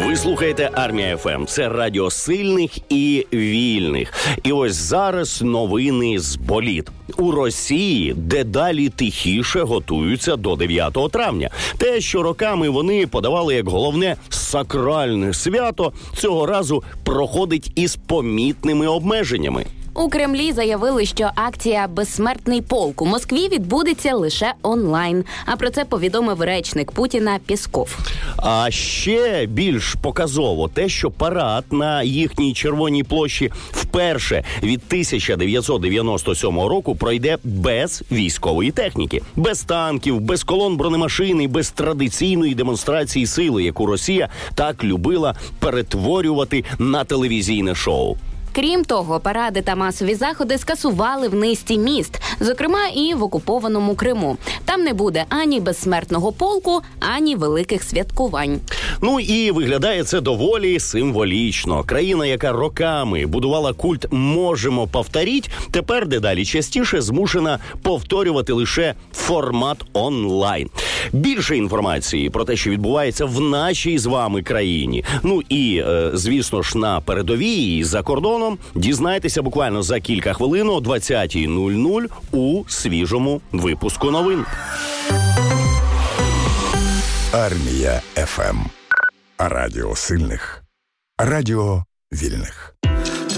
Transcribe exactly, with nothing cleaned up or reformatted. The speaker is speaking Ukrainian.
Ви слухаєте Армія еф ем. Це радіо сильних і вільних. І ось зараз новини з боліт. У Росії дедалі тихіше готуються до дев'ятого травня. Те, що роками вони подавали як головне сакральне свято, цього разу проходить із помітними обмеженнями. У Кремлі заявили, що акція «Безсмертний полк» у Москві відбудеться лише онлайн. А про це повідомив речник Путіна Пєсков. А ще більш показово те, що парад на їхній Червоній площі вперше від тисяча дев'ятсот дев'яносто сьомого року пройде без військової техніки. Без танків, без колон бронемашин і без традиційної демонстрації сили, яку Росія так любила перетворювати на телевізійне шоу. Крім того, паради та масові заходи скасували в низці міст, зокрема і в окупованому Криму. Там не буде ані безсмертного полку, ані великих святкувань. Ну і виглядає це доволі символічно. Країна, яка роками будувала культ «можемо повторіть», тепер дедалі частіше змушена повторювати лише формат онлайн. Більше інформації про те, що відбувається в нашій з вами країні, ну і, е, звісно ж, на передовій і за кордоном, дізнайтеся буквально за кілька хвилин о двадцятій нуль нуль у свіжому випуску новин. Армія еф ем. Радіо сильних. Радіо вільних.